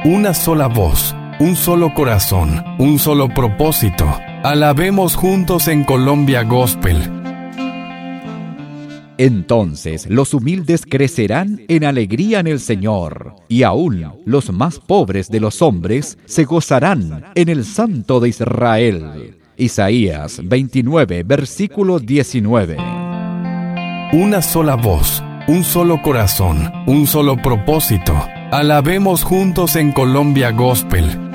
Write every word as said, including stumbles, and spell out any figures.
Una sola voz, un solo corazón, un solo propósito. Alabemos juntos en Colombia Gospel. Entonces los humildes crecerán en alegría en el Señor, y aún los más pobres de los hombres se gozarán en el Santo de Israel. Isaías veintinueve, versículo diecinueve. Una sola voz, un solo corazón, un solo propósito. Alabemos juntos en Colombia Gospel.